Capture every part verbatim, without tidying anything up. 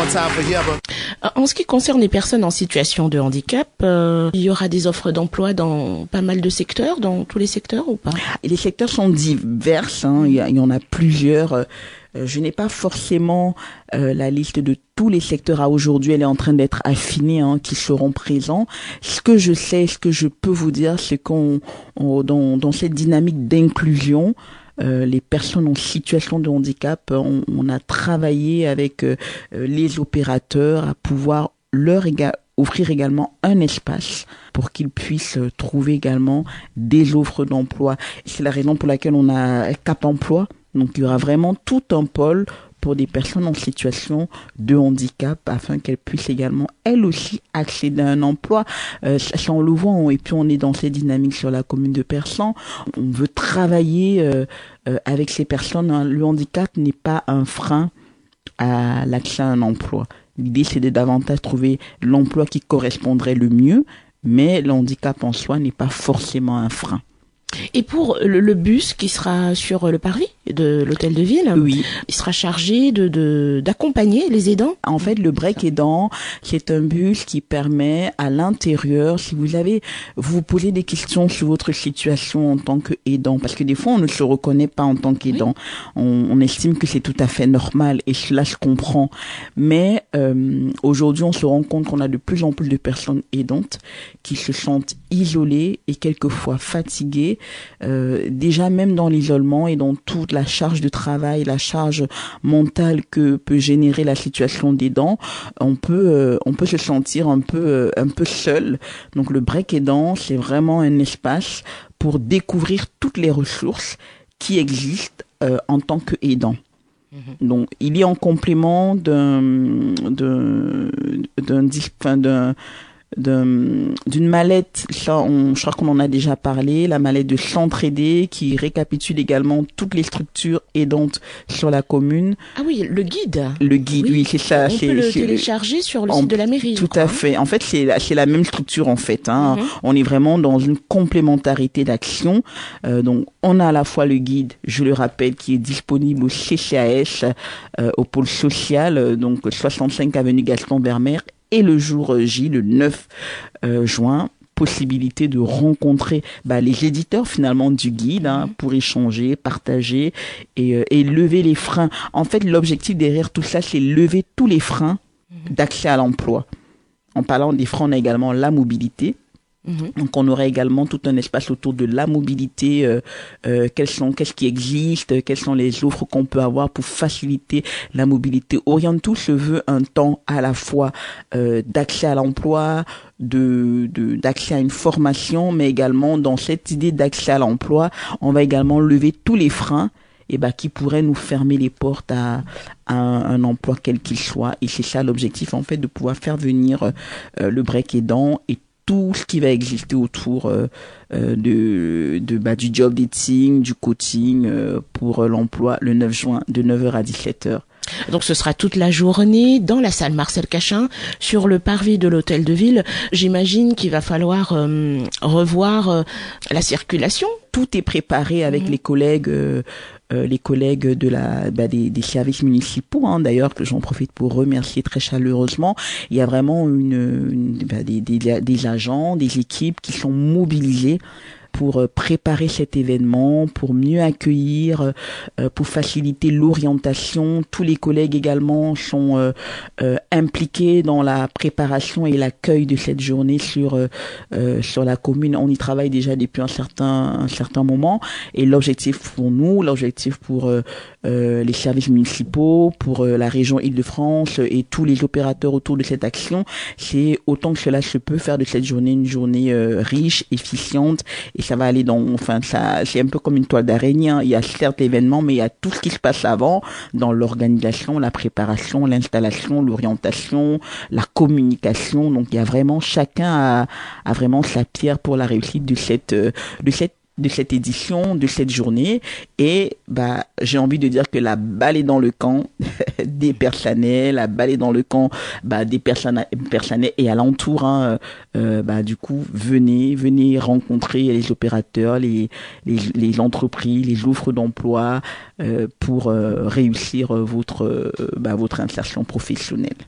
one time for Yeba. En ce qui concerne les personnes en situation de handicap, euh, il y aura des offres d'emploi dans pas mal de secteurs, dans tous les secteurs ou pas? Et les secteurs sont divers, hein. il, y a, il y en a plusieurs. Euh, je n'ai pas forcément euh, la liste de tous les secteurs à aujourd'hui, elle est en train d'être affinée, hein, qui seront présents. Ce que je sais, ce que je peux vous dire, c'est qu'on on, dans, dans cette dynamique d'inclusion, Euh, les personnes en situation de handicap, on, on a travaillé avec euh, les opérateurs à pouvoir leur éga- offrir également un espace pour qu'ils puissent euh, trouver également des offres d'emploi. C'est la raison pour laquelle on a Cap Emploi. Donc il y aura vraiment tout un pôle pour des personnes en situation de handicap afin qu'elles puissent également, elles aussi, accéder à un emploi. Euh, ça, ça, on le voit, on, et puis on est dans cette dynamique sur la commune de Persan. On veut travailler euh, euh, avec ces personnes. Hein. Le handicap n'est pas un frein à l'accès à un emploi. L'idée, c'est de davantage trouver l'emploi qui correspondrait le mieux, mais le handicap en soi n'est pas forcément un frein. Et pour le, le bus qui sera sur le parvis de l'hôtel de ville, oui, il sera chargé de, de d'accompagner les aidants. En fait, le break aidant, c'est un bus qui permet à l'intérieur, si vous avez, vous vous posez des questions sur votre situation en tant qu'aidant, parce que des fois on ne se reconnaît pas en tant qu'aidant. Oui. On, on estime que c'est tout à fait normal et cela se comprend. Mais euh, aujourd'hui, on se rend compte qu'on a de plus en plus de personnes aidantes qui se sentent isolées et quelquefois fatiguées. Euh, déjà même dans l'isolement et dans toute la charge de travail, la charge mentale que peut générer la situation d'aidant, on peut euh, on peut se sentir un peu euh, un peu seul. Donc le break aidant, c'est vraiment un espace pour découvrir toutes les ressources qui existent euh, en tant qu'aidant. Donc, il est en complément d'un d'un d'un, d'un, d'un D'un, d'une mallette, ça on, je crois qu'on en a déjà parlé, la mallette de s'entraider qui récapitule également toutes les structures aidantes sur la commune. Ah oui, le guide. Le guide, oui, oui c'est ça. On c'est, peut le c'est, télécharger sur le on, site de la mairie. Tout à fait. En fait, c'est la, c'est la même structure en fait. Hein. Mm-hmm. On est vraiment dans une complémentarité d'action. Euh, donc, on a à la fois le guide, je le rappelle, qui est disponible au C C A S, euh, au pôle social, euh, donc soixante-cinq avenue Gaston Bermer. Et le jour J, le neuf euh, juin, possibilité de rencontrer bah, les éditeurs finalement du guide hein, pour échanger, partager et, euh, et lever les freins. En fait, l'objectif derrière tout ça, c'est lever tous les freins d'accès à l'emploi. En parlant des freins, on a également la mobilité. Mmh. Donc on aurait également tout un espace autour de la mobilité, euh, euh, quels sont, qu'est-ce qui existe, quelles sont les offres qu'on peut avoir pour faciliter la mobilité. Orientou se veut un temps à la fois euh, d'accès à l'emploi, de, de d'accès à une formation, mais également dans cette idée d'accès à l'emploi, on va également lever tous les freins et bah qui pourraient nous fermer les portes à, à un, un emploi quel qu'il soit. Et c'est ça l'objectif en fait, de pouvoir faire venir euh, le break aidant et tout ce qui va exister autour euh, de, de bah, du job dating, du coaching euh, pour euh, l'emploi le neuf juin de neuf heures à dix-sept heures. Donc ce sera toute la journée dans la salle Marcel Cachin sur le parvis de l'hôtel de ville. J'imagine qu'il va falloir euh, revoir euh, la circulation. Tout est préparé avec mmh. les collègues euh, euh, les collègues de la bah, des, des services municipaux hein, d'ailleurs, que j'en profite pour remercier très chaleureusement. Il y a vraiment une, une bah, des, des des agents, des équipes qui sont mobilisées pour préparer cet événement, pour mieux accueillir, euh, pour faciliter l'orientation. Tous les collègues également sont euh, euh, impliqués dans la préparation et l'accueil de cette journée sur euh, euh, sur la commune. On y travaille déjà depuis un certain un certain moment et l'objectif pour nous, l'objectif pour euh, euh, les services municipaux, pour euh, la région Île-de-France et tous les opérateurs autour de cette action, c'est autant que cela se peut faire de cette journée une journée euh, riche, efficiente. Et ça va aller dans, enfin, ça, c'est un peu comme une toile d'araignée. Hein. Il y a certes l'événement, mais il y a tout ce qui se passe avant, dans l'organisation, la préparation, l'installation, l'orientation, la communication. Donc, il y a vraiment, chacun a, a vraiment sa pierre pour la réussite de cette, de cette de cette édition, de cette journée. Et bah j'ai envie de dire que la balle est dans le camp des Persanais, la balle est dans le camp bah, des Persanais, Persanais et alentours. Hein, euh, bah du coup, venez, venez rencontrer les opérateurs, les les, les entreprises, les offres d'emploi euh, pour euh, réussir votre euh, bah, votre insertion professionnelle.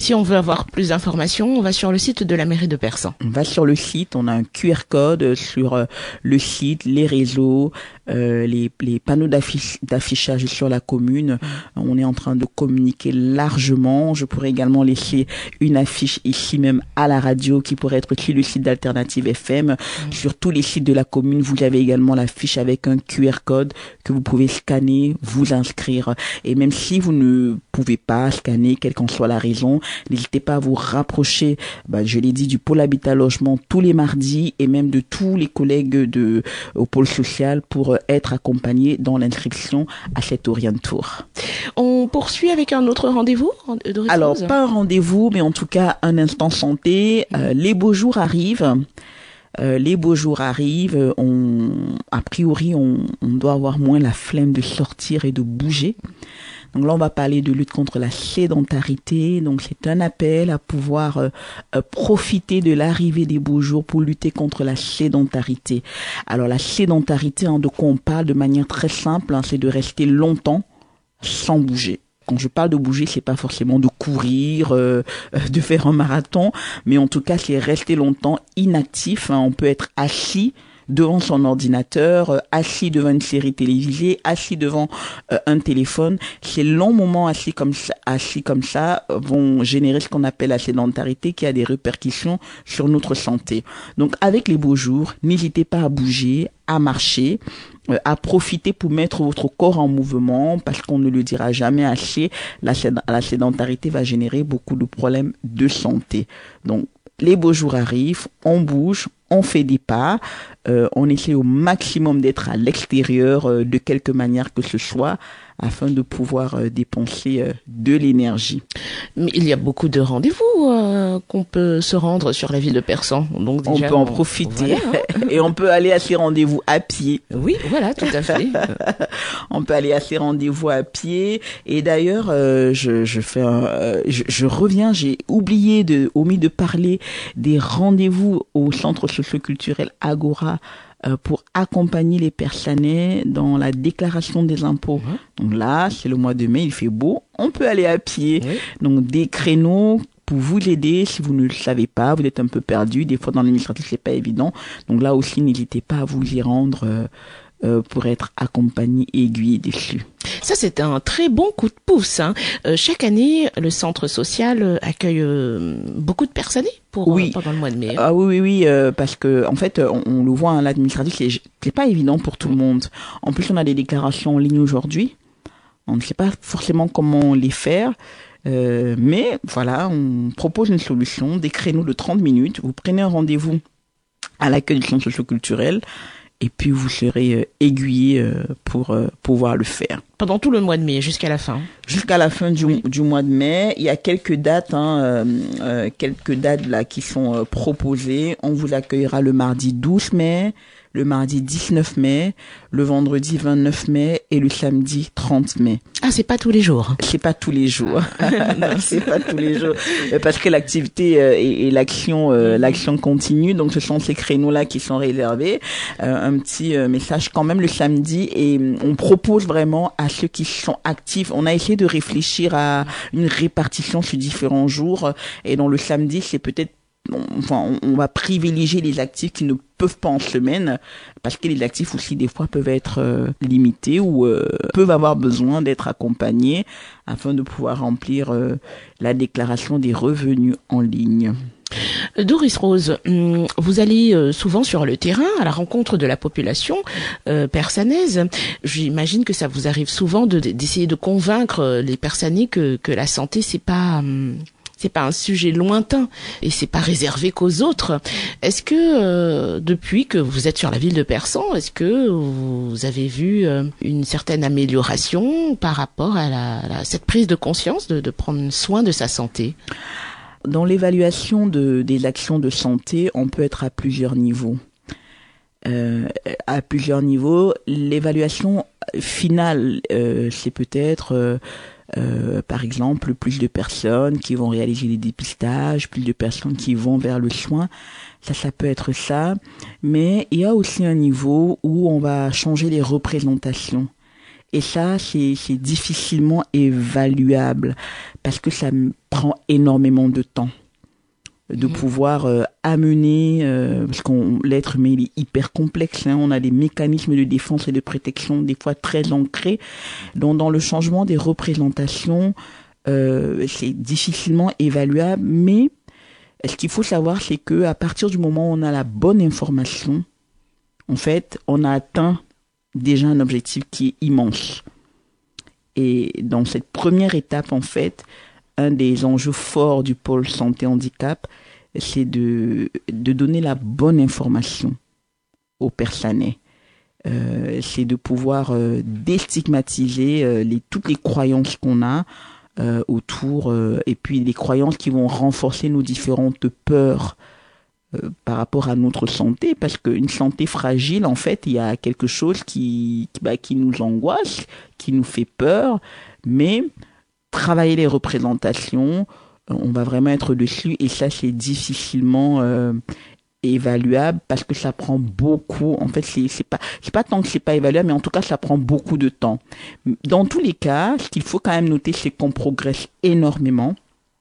Si on veut avoir plus d'informations, on va sur le site de la mairie de Persan. On va sur le site, on a un Q R code sur euh, le site, les réseaux, euh, les, les panneaux d'affiche, d'affichage sur la commune. On est en train de communiquer largement. Je pourrais également laisser une affiche ici même à la radio qui pourrait être sur le site d'Alternative F M. Mmh. Sur tous les sites de la commune, vous avez également l'affiche avec un Q R code que vous pouvez scanner, vous inscrire. Et même si vous ne pouvez pas scanner, quelle qu'en soit la raison, n'hésitez pas à vous rapprocher, bah, je l'ai dit, du pôle habitat logement tous les mardis et même de tous les collègues de, au pôle social pour être accompagnés dans l'inscription à cet Orient Tour. On poursuit avec un autre rendez-vous, Doris Alors, Rose. pas un rendez-vous, mais en tout cas un instant santé. Euh, les beaux jours arrivent. Euh, les beaux jours arrivent, on, a priori, on, on doit avoir moins la flemme de sortir et de bouger. Donc là, on va parler de lutte contre la sédentarité. Donc c'est un appel à pouvoir euh, euh, profiter de l'arrivée des beaux jours pour lutter contre la sédentarité. Alors la sédentarité, hein, de quoi on parle de manière très simple, hein, c'est de rester longtemps sans bouger. Quand je parle de bouger, c'est pas forcément de courir, euh, de faire un marathon, mais en tout cas, c'est rester longtemps inactif. Hein. On peut être assis devant son ordinateur, euh, assis devant une série télévisée, assis devant euh, un téléphone. Ces longs moments assis comme ça, assis comme ça vont générer ce qu'on appelle la sédentarité, qui a des répercussions sur notre santé. Donc, avec les beaux jours, n'hésitez pas à bouger, à marcher, euh, à profiter pour mettre votre corps en mouvement, parce qu'on ne le dira jamais assez, la, la sédentarité va générer beaucoup de problèmes de santé. Donc, les beaux jours arrivent, on bouge, on fait des pas, euh, on essaie au maximum d'être à l'extérieur euh, de quelque manière que ce soit, afin de pouvoir euh, dépenser euh, de l'énergie. Mais il y a beaucoup de rendez-vous euh, qu'on peut se rendre sur la ville de Persan. Donc déjà, on peut en on, profiter, voilà, hein. Et on peut aller à ces rendez-vous à pied. Oui, voilà, tout à fait. On peut aller à ces rendez-vous à pied. Et d'ailleurs, euh, je, je fais, un, euh, je, je reviens, j'ai oublié de, omis de parler des rendez-vous au centre socio-culturel Agora, pour accompagner les Persanais dans la déclaration des impôts. Mmh. Donc là, c'est le mois de mai, il fait beau, on peut aller à pied. Oui. Donc des créneaux pour vous aider si vous ne le savez pas, vous êtes un peu perdu, des fois dans l'administratif c'est pas évident. Donc là aussi, n'hésitez pas à vous y rendre euh, euh, pour être accompagné et aiguillé dessus. Ça, c'est un très bon coup de pouce. Hein. Euh, chaque année, le centre social accueille euh, beaucoup de personnes pour oui. euh, pendant le mois de mai. Ah oui, oui, oui, euh, parce que en fait, on, on le voit, hein, l'administratif, c'est, c'est pas évident pour tout le monde. En plus, on a des déclarations en ligne aujourd'hui. On ne sait pas forcément comment les faire. Euh, mais voilà, on propose une solution, des créneaux de trente minutes. Vous prenez un rendez-vous à l'accueil du centre socio-culturel. Et puis vous serez euh, aiguillé euh, pour euh, pouvoir le faire. Pendant tout le mois de mai, jusqu'à la fin. Jusqu'à la fin du, oui. du mois de mai, il y a quelques dates, hein, euh, euh, quelques dates là qui sont euh, proposées. On vous accueillera le mardi douze mai, le mardi dix-neuf mai, le vendredi vingt-neuf mai et le samedi trente mai. Ah, c'est pas tous les jours. C'est pas tous les jours. C'est pas tous les jours. Parce que l'activité euh, et, et l'action, euh, l'action continue. Donc, ce sont ces créneaux-là qui sont réservés. Euh, un petit euh, message quand même le samedi. Et on propose vraiment à ceux qui sont actifs. On a essayé de réfléchir à une répartition sur différents jours. Et dans le samedi, c'est peut-être Enfin, on va privilégier les actifs qui ne peuvent pas en semaine, parce que les actifs aussi des fois peuvent être euh, limités ou euh, peuvent avoir besoin d'être accompagnés afin de pouvoir remplir euh, la déclaration des revenus en ligne. Doris Rose, vous allez souvent sur le terrain à la rencontre de la population euh, persanaise. J'imagine que ça vous arrive souvent de, d'essayer de convaincre les Persanais que, que la santé c'est pas hum, c'est pas un sujet lointain et c'est pas réservé qu'aux autres. Est-ce que euh, depuis que vous êtes sur la ville de Persan, est-ce que vous avez vu euh, une certaine amélioration par rapport à, la, à cette prise de conscience de, de prendre soin de sa santé? Dans l'évaluation de, des actions de santé, on peut être à plusieurs niveaux. Euh, à plusieurs niveaux, l'évaluation finale, euh, c'est peut-être euh, Euh, par exemple, plus de personnes qui vont réaliser des dépistages, plus de personnes qui vont vers le soin. Ça, ça peut être ça. Mais il y a aussi un niveau où on va changer les représentations. Et ça, c'est, c'est difficilement évaluable parce que ça prend énormément de temps de mmh. pouvoir euh, amener, euh, parce qu'on l'être humain il est hyper complexe, hein, on a des mécanismes de défense et de protection des fois très ancrés. Donc dans le changement des représentations, euh, c'est difficilement évaluable, mais ce qu'il faut savoir, c'est que à partir du moment où on a la bonne information, en fait, on a atteint déjà un objectif qui est immense. Et dans cette première étape, en fait, un des enjeux forts du pôle santé handicap, c'est de, de donner la bonne information aux personnes. Euh, c'est de pouvoir euh, déstigmatiser euh, les, toutes les croyances qu'on a euh, autour, euh, et puis les croyances qui vont renforcer nos différentes peurs euh, par rapport à notre santé, parce qu'une santé fragile, en fait, il y a quelque chose qui, qui, bah, qui nous angoisse, qui nous fait peur, mais travailler les représentations, on va vraiment être dessus, et ça c'est difficilement euh, évaluable parce que ça prend beaucoup. En fait, c'est c'est pas c'est pas tant que c'est pas évaluable, mais en tout cas ça prend beaucoup de temps. Dans tous les cas, ce qu'il faut quand même noter, c'est qu'on progresse énormément.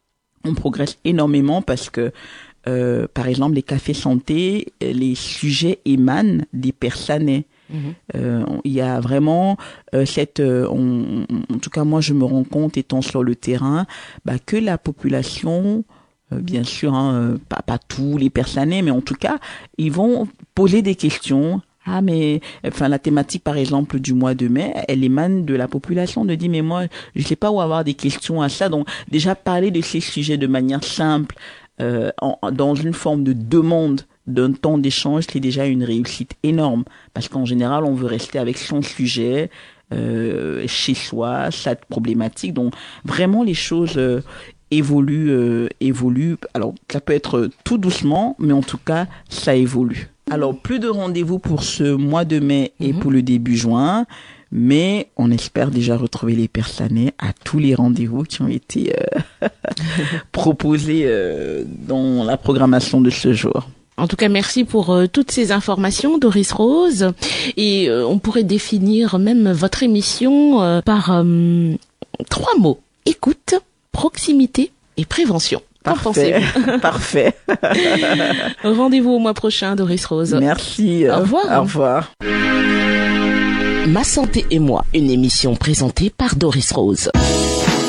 On progresse énormément parce que euh, par exemple les cafés santé, les sujets émanent des personnes. Mmh. Euh, il y a vraiment euh, cette, euh, on, en tout cas moi je me rends compte étant sur le terrain, bah, que la population, euh, bien sûr, hein, pas, pas tous les personnes, mais en tout cas ils vont poser des questions. Ah mais, enfin la thématique par exemple du mois de mai, elle émane de la population, de dire mais moi je sais pas où avoir des questions à ça. Donc déjà parler de ces sujets de manière simple, euh, en, dans une forme de demande d'un temps d'échange, c'est déjà une réussite énorme, parce qu'en général on veut rester avec son sujet euh, chez soi, sa problématique. Donc vraiment les choses euh, évoluent euh, évoluent alors ça peut être tout doucement, mais en tout cas ça évolue. Alors plus de rendez-vous pour ce mois de mai et mmh. pour le début juin, mais on espère déjà retrouver les personnes à tous les rendez-vous qui ont été euh, proposés euh, dans la programmation de ce jour. En tout cas, merci pour euh, toutes ces informations, Doris Rose. Et euh, on pourrait définir même votre émission euh, par euh, trois mots. Écoute, proximité et prévention. Parfait. Parfait. Rendez-vous au mois prochain, Doris Rose. Merci. Au revoir. Au revoir. Ma santé et moi, une émission présentée par Doris Rose.